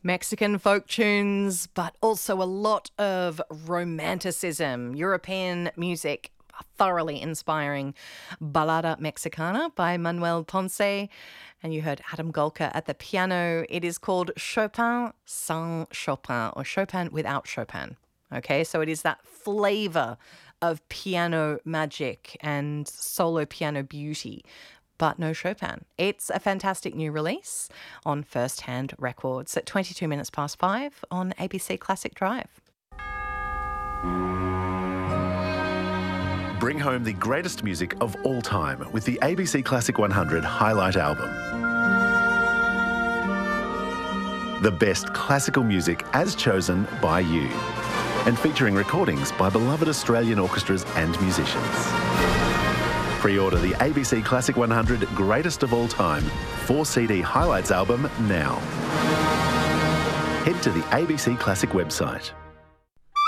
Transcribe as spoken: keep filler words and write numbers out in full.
Mexican folk tunes, but also a lot of romanticism. European music, thoroughly inspiring. Balada Mexicana by Manuel Ponce. And you heard Adam Golka at the piano. It is called Chopin sans Chopin, or Chopin without Chopin. Okay, so it is that flavour of piano magic and solo piano beauty, but no Chopin. It's a fantastic new release on First Hand Records at twenty-two minutes past five on A B C Classic Drive. Bring home the greatest music of all time with the A B C Classic one hundred Highlight Album. The best classical music as chosen by you, and featuring recordings by beloved Australian orchestras and musicians. Pre-order the A B C Classic one hundred Greatest of All Time four C D Highlights album now. Head to the A B C Classic website.